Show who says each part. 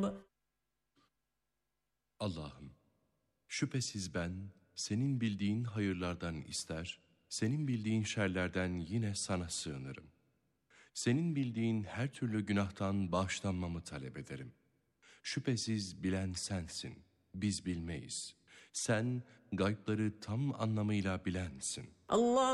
Speaker 1: Allah'ım, şüphesiz ben senin bildiğin hayırlardan ister, senin bildiğin şerlerden yine sana sığınırım. Senin bildiğin her türlü günahtan bağışlanmamı talep ederim. Şüphesiz bilen sensin, biz bilmeyiz. Sen gaybları tam anlamıyla bilensin.
Speaker 2: Allah